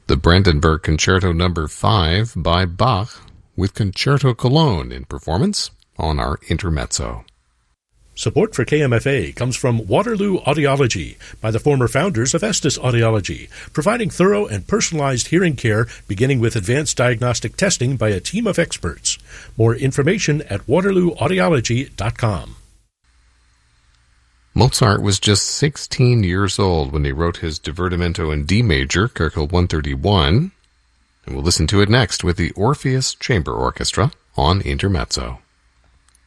The Brandenburg Concerto No. 5 by Bach with Concerto Cologne in performance on our Intermezzo. Support for KMFA comes from Waterloo Audiology by the former founders of Estes Audiology, providing thorough and personalized hearing care beginning with advanced diagnostic testing by a team of experts. More information at waterlooaudiology.com. Mozart was just 16 years old when he wrote his Divertimento in D major, Köchel 131, and we'll listen to it next with the Orpheus Chamber Orchestra on Intermezzo.